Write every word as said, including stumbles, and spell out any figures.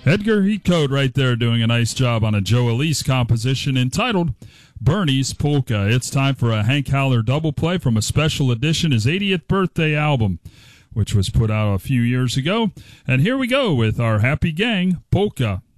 Edgar Heatcode right there doing a nice job on a Joe Elise composition entitled Bernie's Polka. It's time for a Hank Haller double play from a special edition, his eightieth birthday album, which was put out a few years ago. And here we go with our Happy Gang Polka.